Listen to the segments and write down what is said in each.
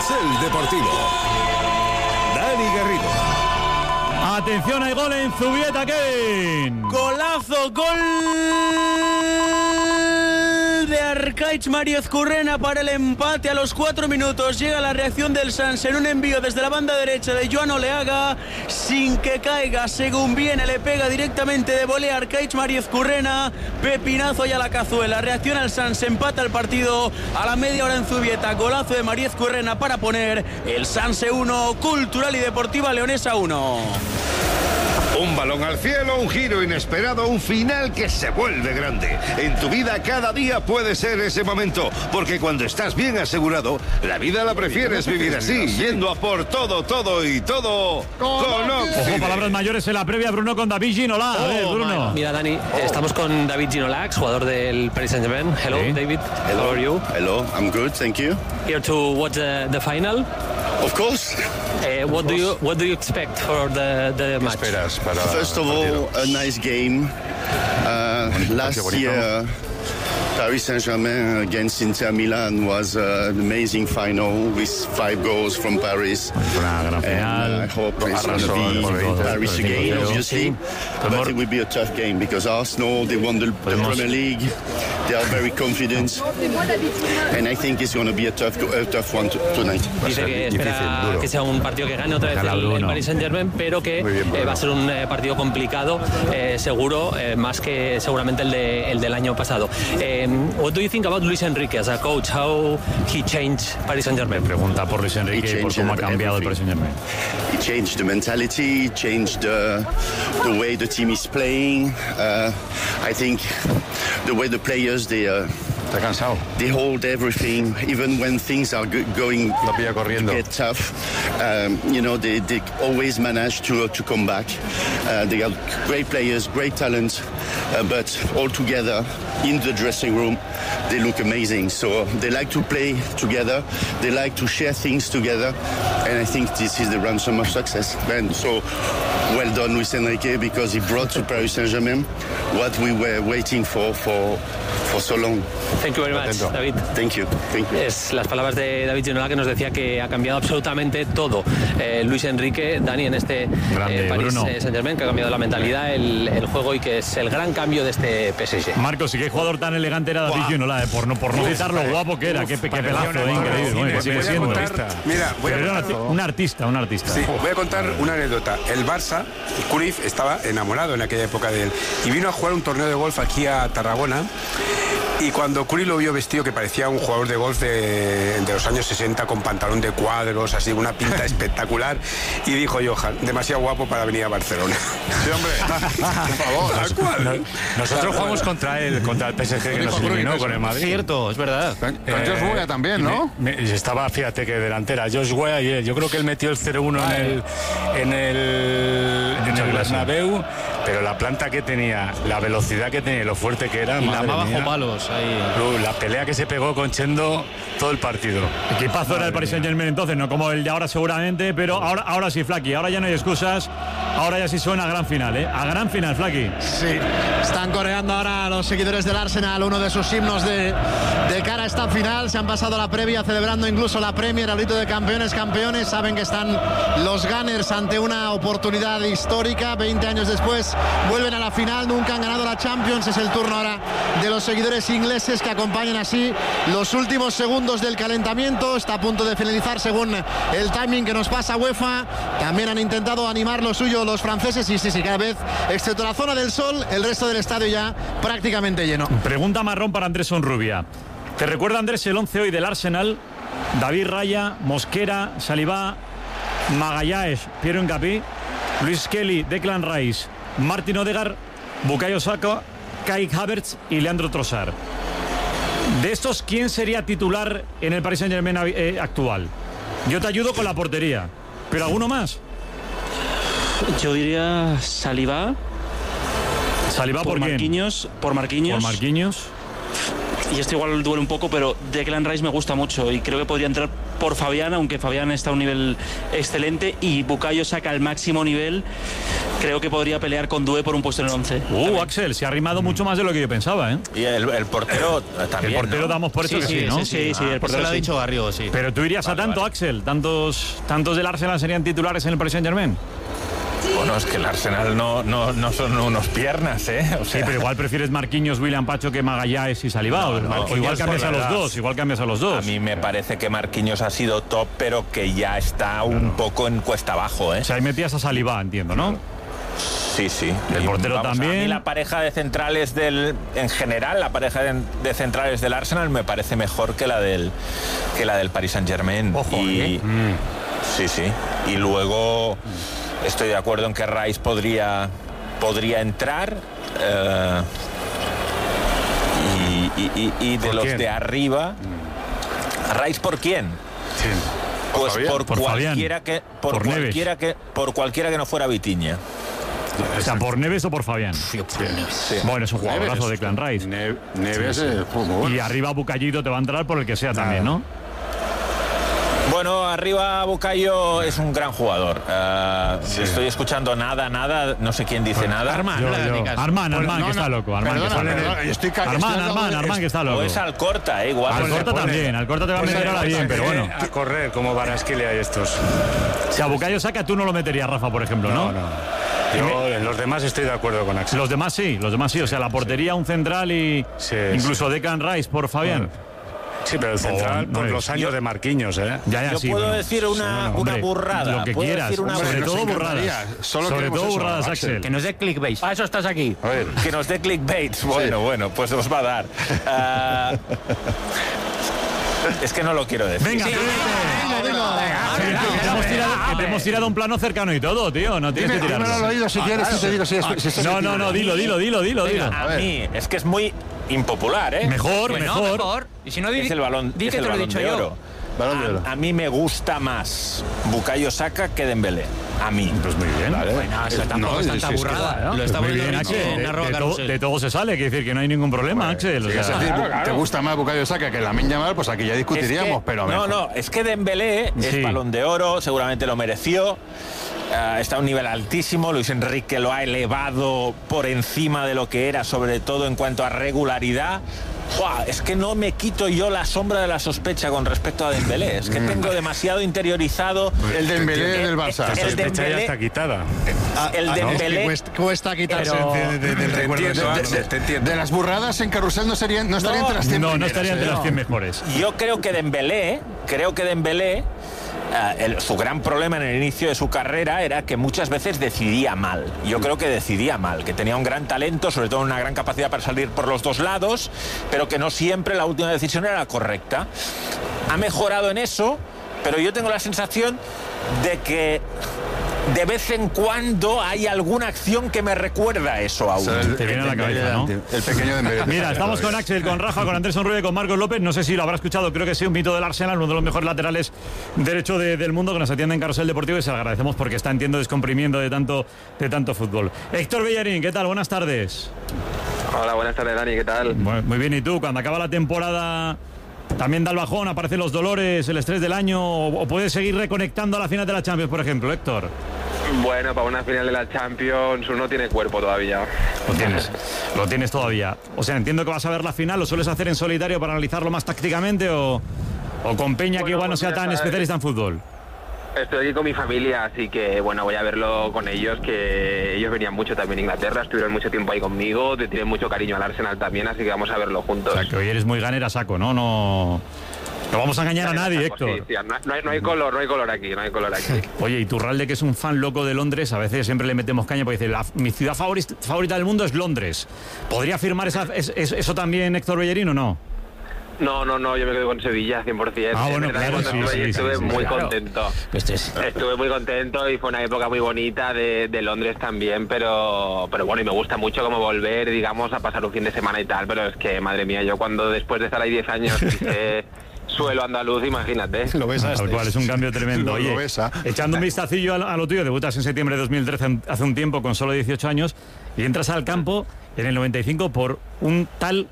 Carrusel Deportivo. Dani Garrido. Atención, hay gol en Zubieta, Kevin. Golazo, gol de Arcaiz Mariezcurrena para el empate a los 4 minutos. Llega la reacción del Sanse en un envío desde la banda derecha de Joan Oleaga, sin que caiga, según viene, le pega directamente de volea Arcaiz Mariezcurrena, pepinazo y a la cazuela. Reacciona el Sanse, empata el partido a la media hora en Zubieta. Golazo de Mariezcurrena para poner el Sanse 1, Cultural y Deportiva Leonesa 1. Un balón al cielo, un giro inesperado, un final que se vuelve grande. En tu vida cada día puede ser ese momento, porque cuando estás bien asegurado, la vida la prefieres vivir así, yendo a por todo y todo con Oxide. Ojo, palabras mayores en la previa, Bruno, con David Ginola. Bruno. Mira, Dani, estamos con David Ginola, jugador del Paris Saint-Germain. Hello, sí. David. Hello. How are you? Hello, I'm good, thank you. Here to watch the final. Of course. What do you expect for the match? First of all, a nice game. Last year, Paris Saint-Germain against Inter Milan was an amazing final with 5 goals from Paris. And I hope it's going to be Paris again, obviously. But it will be a tough game because Arsenal, they won the Premier League. They are very confident. And I think it's going to be a tough one tonight. Dice que espera que sea un partido que gane otra vez el Paris Saint-Germain, pero que va a ser un partido complicado, seguro, más que seguramente el del año pasado. What do you think about Luis Enrique as a coach? How he changed Paris Saint-Germain? Pregunta por Luis Enrique por cómo ha cambiado el Paris Saint-Germain. He changed the mentality, changed the way the team is playing. I think the way the players they hold everything, even when things are going to get tough. They always manage to come back. They have great players, great talent, but all together in the dressing room, they look amazing. So they like to play together. They like to share things together. And I think this is the ransom of success. And so well done, Luis Enrique, because he brought to Paris Saint-Germain what we were waiting for so long. Thank you very much, David. Thank you. Es las palabras de David Ginola, que nos decía que ha cambiado absolutamente todo. Luis Enrique, Dani, en este Paris Saint-Germain, que ha cambiado la mentalidad, el juego, y que es el gran cambio de este PSG. Marcos, sí, qué jugador tan elegante era David Ginola, por no citar lo guapo que era, qué pelazo, increíble, que sigue siendo. Mira, un artista. Sí, voy a contar una anécdota. El Barça, Cruyff estaba enamorado en aquella época de él y vino a jugar un torneo de golf aquí a Tarragona. Y cuando Cruyff lo vio vestido, que parecía un jugador de golf de los años 60, con pantalón de cuadros, así, una pinta espectacular, y dijo: Johan, demasiado guapo para venir a Barcelona. Sí, hombre, por favor. Nosotros jugamos contra el PSG, que nos eliminó con el Madrid. Cierto, es verdad. Con Josh Weah también, ¿no? Estaba, fíjate, que delantera Josh Weah, y él. Yo creo que él metió el 0-1 en el Bernabéu, pero la planta que tenía, la velocidad que tenía, lo fuerte que era, la más bajo palos ahí. La pelea que se pegó con Chendo todo el partido. Equipazo era el Paris Saint-Germain entonces, no como el de ahora seguramente, pero ahora sí, Flaki, ahora ya no hay excusas, ahora ya sí suena a gran final, a gran final, Flaki. Sí, están coreando ahora los seguidores del Arsenal uno de sus himnos de cara a esta final. Se han pasado la previa celebrando incluso la Premier, el grito de campeones, saben que están los Gunners ante una oportunidad histórica. 20 años después vuelven a la final, nunca han ganado la Champions. Es el turno ahora de los seguidores ingleses, que acompañan así los últimos segundos del calentamiento. Está a punto de finalizar según el timing que nos pasa UEFA. También han intentado animar lo suyo los franceses, y sí, cada vez, excepto la zona del sol, el resto del estadio ya prácticamente lleno. Pregunta marrón para Andrés Onrubia. ¿Te recuerda, Andrés, el 11 hoy del Arsenal? David Raya, Mosquera, Saliba, Magallanes, Piero Hincapié, Luis Kelly, Declan Rice, Martin Odegaard, Bukayo Saka, Kai Havertz y Leandro Trossard. De estos, ¿quién sería titular en el Paris Saint-Germain actual? Yo te ayudo con la portería, pero ¿alguno más? Yo diría Saliba. ¿Saliba por quién? Por Marquinhos. y esto igual duele un poco, pero Declan Rice me gusta mucho y creo que podría entrar por Fabián, aunque Fabián está a un nivel excelente, y Bukayo Saka al máximo nivel, creo que podría pelear con Doué por un puesto en el 11. Axel, se ha arrimado mucho más de lo que yo pensaba, ¿eh? Y el portero también, el portero, ¿no? Damos por hecho que sí, ¿no? Sí, el portero lo ha dicho Garrido, sí. Pero tú irías a tanto, Axel, tantos del Arsenal serían titulares en el Paris Saint-Germain. Bueno, es que el Arsenal no son unos piernas, ¿eh? O sea... Sí, pero igual prefieres Marquinhos, William Pacho que Magallanes y Saliba. O igual cambias a los dos. A mí me parece que Marquinhos ha sido top, pero que ya está un poco en cuesta abajo, ¿eh? O sea, ahí metías a Saliba, entiendo, ¿no? Sí. El portero también. A mí la pareja de centrales en general, la pareja de centrales del Arsenal me parece mejor que la del Paris Saint-Germain. Ojo, Sí. Y luego estoy de acuerdo en que Rice podría entrar. Y de los de arriba. ¿Rice por quién? Sí. Pues por cualquiera que no fuera Vitinha. O sea, ¿por Neves o por Fabián? Sí. Bueno, es un jugadorazo de Declan Rice. Neves es muy bueno. Y arriba Bucayito te va a entrar por el que sea también, ¿no? Bueno, arriba Bukayo es un gran jugador. Estoy escuchando nada, no sé quién dice nada. Armán, que está loco. Armán, que está loco. O es Alcorta, igual. Alcorta también, Alcorta te va a meter ahora bien, pero bueno. A correr como Barasquilla y estos. O sea, Bukayo Saka tú no lo meterías, Rafa, por ejemplo, ¿no? No. Yo en los demás estoy de acuerdo con Axel. Los demás sí. O sea, la portería, un central y incluso Declan Rice por Fabián. Bueno. Sí, pero el central por los años de Marquinhos, ¿eh? Yo puedo decir una burrada. Lo que quieras. Sobre todo burradas. Sobre todo burradas, Axel. Que nos dé clickbait. Para eso estás aquí. A ver. Que nos dé clickbait. Bueno, pues os va a dar. Es que no lo quiero decir. Venga, te hemos tirado un plano cercano y todo, tío. No tienes que tirarlo. Dímelo al oído si quieres y te digo si es. No, dilo. A mí, es que es muy impopular, ¿eh? Mejor. Y si no, es el balón, di que te lo he dicho de oro. A mí me gusta más Bukayo Saka que Dembélé. A mí. Pues muy bien. Vale. Bueno, eso tampoco es tanta burrada. Lo estamos viendo Axel. De todo se sale, quiere decir que no hay ningún problema, Axel. ¿Te gusta más Bukayo Saka que Lamine Yamal? Pues aquí ya discutiríamos, pero no, es que Dembélé es balón de oro, seguramente lo mereció. Está a un nivel altísimo. Luis Enrique lo ha elevado por encima de lo que era, sobre todo en cuanto a regularidad. Es que no me quito yo la sombra de la sospecha con respecto a Dembélé. Es que tengo demasiado interiorizado. El Dembélé del Barça. La sospecha ya está quitada. El Dembélé cuesta quitarse del recuerdo. Te entiendo. De las burradas en carrusel no estaría entre las 100 No estaría entre las 100 mejores. Yo creo que Dembélé su gran problema en el inicio de su carrera era que muchas veces decidía mal. Yo creo que decidía mal, que tenía un gran talento, sobre todo una gran capacidad para salir por los dos lados, pero que no siempre la última decisión era la correcta. Ha mejorado en eso, pero yo tengo la sensación de que de vez en cuando hay alguna acción que me recuerda eso aún. Te viene a la cabeza, ¿no? El pequeño de Mira, estamos con Axel, con Rafa, con Andrés Onrubia y con Marcos López. No sé si lo habrá escuchado, creo que sí, un mito del Arsenal, uno de los mejores laterales derecho del mundo, que nos atiende en Carrusel Deportivo, y se lo agradecemos porque está, entiendo, descomprimiendo de tanto fútbol. Héctor Bellerín, ¿qué tal? Buenas tardes. Hola, buenas tardes, Dani, ¿qué tal? Muy bien, ¿y tú? Cuando acaba la temporada también da el bajón, aparecen los dolores, el estrés del año, o puedes seguir reconectando a la final de la Champions, por ejemplo, Héctor? Bueno, para una final de la Champions uno tiene cuerpo todavía. Lo tienes todavía. O sea, entiendo que vas a ver la final, ¿lo sueles hacer en solitario para analizarlo más tácticamente o con Peña, que igual no sea tan especialista en fútbol? Estoy aquí con mi familia, así que bueno, voy a verlo con ellos, que ellos venían mucho también a Inglaterra, estuvieron mucho tiempo ahí conmigo, te tienen mucho cariño al Arsenal también, así que vamos a verlo juntos. O sea, que hoy eres muy ganera saco, ¿no? No vamos a engañar a nadie, Héctor. Sí, no hay color aquí. Oye, Iturralde, que es un fan loco de Londres, a veces siempre le metemos caña porque dice, mi ciudad favorita del mundo es Londres. ¿Podría afirmar eso también Héctor Bellerín o no? No, yo me quedo con Sevilla 100%. Bueno, claro, estuve muy contento. Estuve muy contento y fue una época muy bonita de Londres también, pero bueno, y me gusta mucho como volver, digamos, a pasar un fin de semana y tal, pero es que, madre mía, yo cuando después de estar ahí 10 años suelo andaluz, imagínate. Lo ves tal cual, es un cambio tremendo. Oye, echando un vistacillo a lo tuyo, debutas en septiembre de 2013, hace un tiempo, con solo 18 años, y entras al campo en el 95 por un tal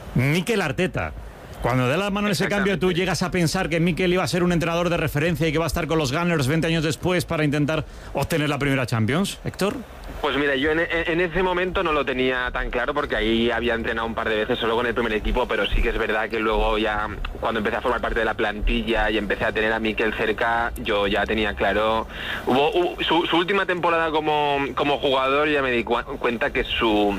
Mikel Arteta. Cuando da la mano en ese cambio, ¿tú llegas a pensar que Mikel iba a ser un entrenador de referencia y que va a estar con los Gunners 20 años después para intentar obtener la primera Champions, Héctor? Pues mira, yo en ese momento no lo tenía tan claro porque ahí había entrenado un par de veces solo con el primer equipo, pero sí que es verdad que luego ya cuando empecé a formar parte de la plantilla y empecé a tener a Mikel cerca, yo ya tenía claro. Su última temporada como jugador, ya me di cuenta que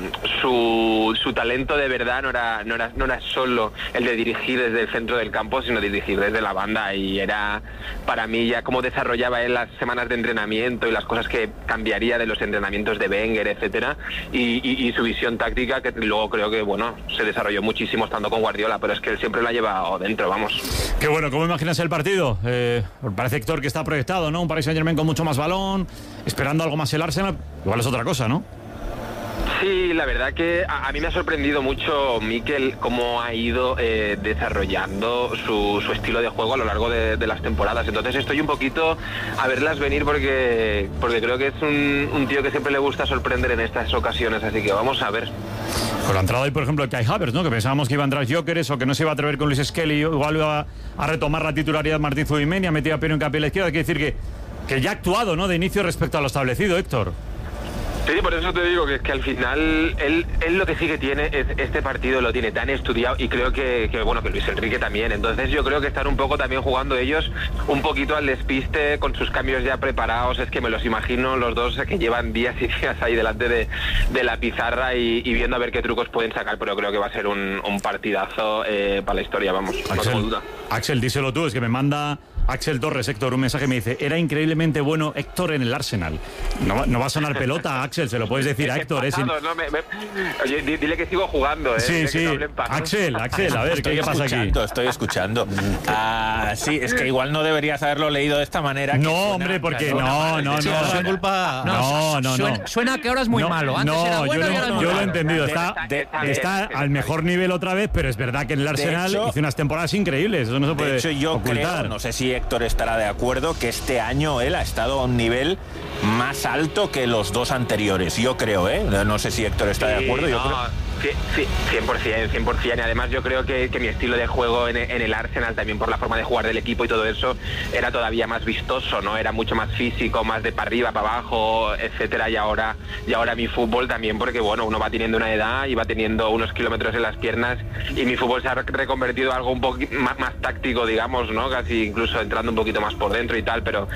su talento de verdad no era solo el de dirigir desde el centro del campo, sino dirigir desde la banda, y era para mí ya cómo desarrollaba él las semanas de entrenamiento y las cosas que cambiaría de los entrenamientos de Wenger, etcétera, y su visión táctica, que luego creo que se desarrolló muchísimo estando con Guardiola, pero es que él siempre lo ha llevado dentro, vamos. Qué bueno. ¿Cómo imaginas el partido? Parece, Héctor, que está proyectado, ¿no? Un Paris Saint-Germain con mucho más balón, esperando algo más el Arsenal. Igual es otra cosa, ¿no? Sí, la verdad que a mí me ha sorprendido mucho Mikel cómo ha ido desarrollando su estilo de juego a lo largo de las temporadas. Entonces estoy un poquito a verlas venir porque creo que es un tío que siempre le gusta sorprender en estas ocasiones, así que vamos a ver. Con la entrada hoy, por ejemplo, de Kai Havertz, ¿no? Que pensábamos que iba a entrar Gyökeres o que no se iba a atrever con Luis Skelly, igual iba a retomar la titularidad Martín Zubimendi, ha metido a Piero Hincapié a la izquierda. Hay que decir que ya ha actuado, ¿no?, de inicio respecto a lo establecido, Héctor. Sí, por eso te digo que es que al final él lo que sí que tiene es este partido, lo tiene tan estudiado, y creo que Luis Enrique también. Entonces yo creo que están un poco también jugando ellos un poquito al despiste con sus cambios ya preparados. Es que me los imagino los dos que llevan días y días ahí delante de la pizarra y viendo a ver qué trucos pueden sacar, pero creo que va a ser un partidazo para la historia, vamos, no tengo duda. Axel, díselo tú, es que me manda Axel Torres, Héctor, un mensaje, me dice: era increíblemente bueno Héctor en el Arsenal. No va a sonar pelota, Axel, se lo puedes decir a Héctor. Oye, dile que sigo jugando, Sí. Axel, a ver, ¿qué pasa aquí? Estoy escuchando. Sí, es que igual no deberías haberlo leído de esta manera. No, hombre, porque no. Suena que ahora es muy malo. Antes era bueno y ahora es muy malo. Yo lo he entendido. Está al mejor nivel otra vez, pero es verdad que en el Arsenal hizo unas temporadas increíbles. Eso no se puede De hecho, yo ocultar. Creo, no sé si Héctor estará de acuerdo, que este año él ha estado a un nivel más alto que los dos anteriores. Yo creo, no sé si Héctor está de acuerdo. Yo creo. Sí, 100%, y además yo creo que mi estilo de juego en el Arsenal, también por la forma de jugar del equipo y todo eso, era todavía más vistoso, ¿no? Era mucho más físico, más de para arriba, para abajo, etcétera, y ahora mi fútbol también, porque uno va teniendo una edad y va teniendo unos kilómetros en las piernas, y mi fútbol se ha reconvertido en algo un poco más táctico, digamos, ¿no? Casi incluso entrando un poquito más por dentro y tal, pero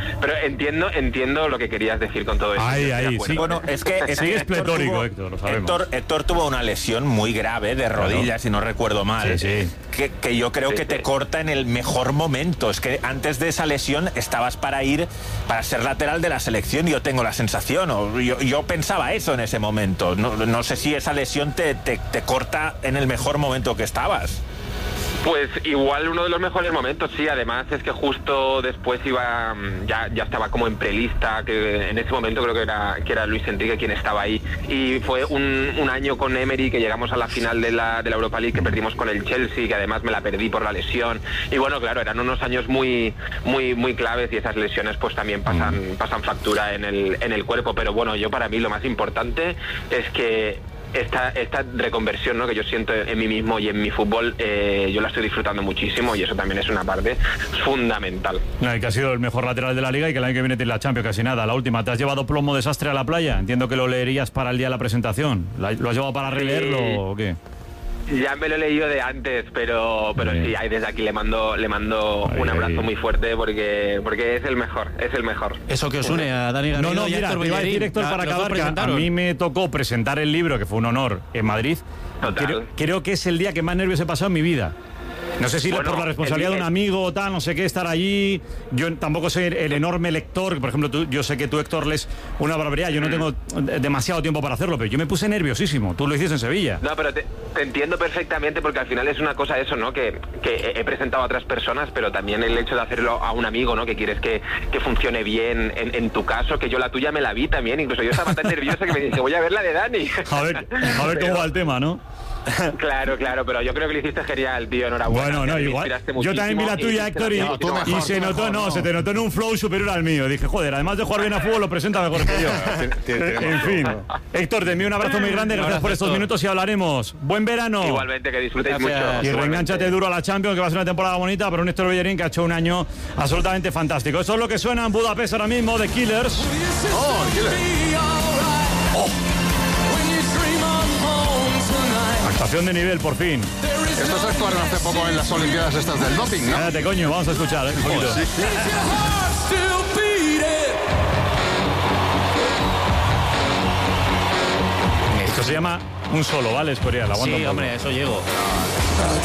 entiendo lo que querías decir con todo eso. Ahí, sí. Bueno, es que sí, es pletórico, Héctor, lo sabemos. Héctor tuvo una lesión muy grave de rodillas, si no recuerdo mal, sí. Que yo creo que te corta en el mejor momento. Es que antes de esa lesión estabas para ser lateral de la selección, yo tengo la sensación, o yo pensaba eso en ese momento. No sé si esa lesión te corta en el mejor momento que estabas. Pues igual uno de los mejores momentos, sí. Además es que justo después ya estaba como en prelista, que en ese momento creo que era Luis Enrique quien estaba ahí, y fue un año con Emery que llegamos a la final de la Europa League, que perdimos con el Chelsea, que además me la perdí por la lesión, y claro, eran unos años muy claves, y esas lesiones pues también pasan factura en el cuerpo, pero yo para mí lo más importante es que esta reconversión, ¿no?, que yo siento en mí mismo y en mi fútbol, yo la estoy disfrutando muchísimo, y eso también es una parte fundamental. Y que ha sido el mejor lateral de la Liga y que el año que viene tiene la Champions, casi nada. La última, ¿te has llevado plomo desastre a la playa? Entiendo que lo leerías para el día de la presentación. ¿Lo has llevado para releerlo o qué? Ya me lo he leído de antes, pero sí, ahí desde aquí le mando un abrazo muy fuerte porque es el mejor. Eso que os une a Dani Garrido. No, mira, te iba a decir, Héctor, para acabar, que a mí me tocó presentar el libro, que fue un honor, en Madrid. Creo que es el día que más nervios he pasado en mi vida. No sé si por la responsabilidad de un amigo o tal, no sé qué, estar allí. Yo tampoco soy el enorme lector. Por ejemplo, yo sé que tú, Héctor, lees una barbaridad. Yo no tengo demasiado tiempo para hacerlo, pero yo me puse nerviosísimo. Tú lo hiciste en Sevilla. No, pero te entiendo perfectamente, porque al final es una cosa eso, ¿no? Que he presentado a otras personas, pero también el hecho de hacerlo a un amigo, ¿no? Que quieres que funcione bien en tu caso, que yo la tuya me la vi también. Incluso yo estaba tan nerviosa que me dije, voy a ver la de Dani. A ver cómo va el tema, ¿no? Claro, pero yo creo que lo hiciste genial, tío, enhorabuena. Bueno, no, igual. Yo también vi la tuya, Héctor, y se notó, se te notó en un flow superior al mío. Dije, joder, además de jugar bien a fútbol, lo presenta mejor que yo. En fin. Héctor, te envío un abrazo muy grande, gracias por estos minutos y hablaremos. Buen verano. Igualmente, que disfrutéis mucho. Y reenganchate duro a la Champions, que va a ser una temporada bonita, pero un Héctor Bellerín que ha hecho un año absolutamente fantástico. Eso es lo que suena en Budapest ahora mismo, de Killers. Actuación de nivel, por fin. Estos actuaron hace poco en las Olimpiadas estas del doping, ¿no? Cállate, coño, vamos a escuchar un poquito. Sí. Esto se llama un solo, ¿vale? Escorial, aguanta. Sí, hombre, eso llego.